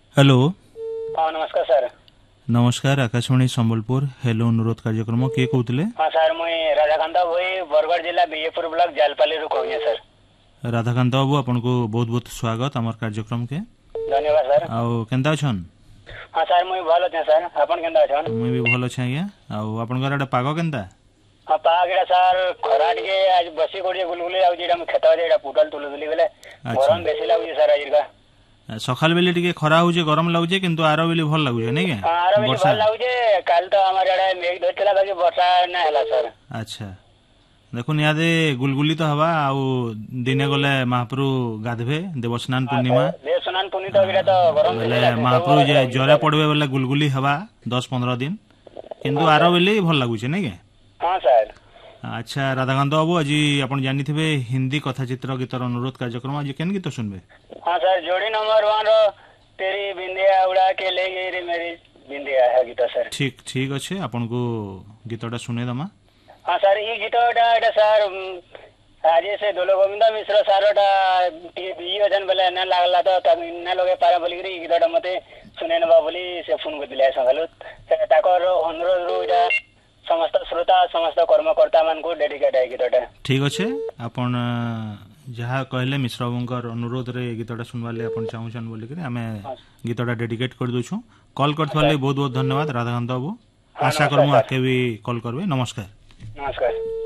Hello हाँ नमस्कार sir. नमस्कार आकाशवाणी संबलपुर हेलो अनुरोध कार्यक्रम किए कहते हाँ सर मुई राधाकांत भाई बरगढ़ जिला बीजेपुर ब्लॉक जालपाली रू कहूँ सर। राधाकांत बाबू आपन को बहुत बहुत स्वागत आमर कार्यक्रम के। धन्यवाद सर। आउ केंता अछन? हाँ सर मुई भल अच्छे सर। आपन केंता अछन? मुई भी भल अछि आज्ञा। आउ आपन घर पाग केंता? हाँ पाग एटा सर खरा टिके आज बसी कोडी गुलगुली आउ जेडा खेत जेडा पुटल तुलुली बेले गरम बेसी लागु सर आज का। सकाल बेले टिके खरा होजे गरम लागुजे किंतु आरो बेले भल लागुजे नै के? हां आरो बेले भल लागुजे काल तो हमर एडा मेघ धरतला बाकी वर्षा ना हला सर। अच्छा देखुन यादे गुलगुली तो हवा आउ दिने गले महाप्रभु गाधबे देवस्नान पूर्णिमा। देवस्नान पूर्णिमा तो एटा तो गरम बेले महाप्रभु जे जरे पड़बे बेले गुलगुली हवा 10-15 दिन किंतु आरो बेले भल लागुजे नै के? हां सर। अच्छा राधाकांत बाबू आज आपन जानी थे हिंदी कथाचित्र गीतर अनुरोध कार्यक्रम आज केन गीत सुनबे? हाँ सर जोड़ी नंबर 1 रो तेरी बिंदिया उड़ा के ले गई रे मेरी बिंदिया है गीत सर। ठीक अच्छे आपन को गीतटा सुने दमा। हाँ सर ये गीतटा एटा सर आज से दोलो गोविंद मिश्र सारटा टी बियो जन बेले न लागला तो तब न लोगे पारा बोली रे गीतटा मते सुने नबा बोली से फोन को दिले संगलु ताकर अनुरोध रुजा समस्त श्रोता समस्त कर्मकर्ता मान को डेडिकेट है गीतटा। ठीक अच्छे आपन जहाँ कहले मिश्र बाबूंकर अनुरोध रे गीतटा सुनवाले अपन चाहूछन बोली करे हमें गीतटा डेडिकेट कर दोछु। कॉल करथवाले बहुत बहुत धन्यवाद राधाकांत बाबू। आशा करमु आके भी कॉल करबे। नमस्कार। नमस्कार।